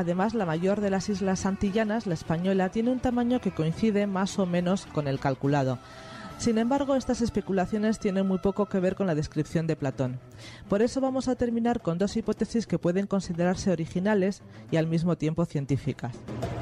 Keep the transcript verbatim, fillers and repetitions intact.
Además, la mayor de las islas antillanas, la Española, tiene un tamaño que coincide más o menos con el calculado. Sin embargo, estas especulaciones tienen muy poco que ver con la descripción de Platón. Por eso vamos a terminar con dos hipótesis que pueden considerarse originales y al mismo tiempo científicas.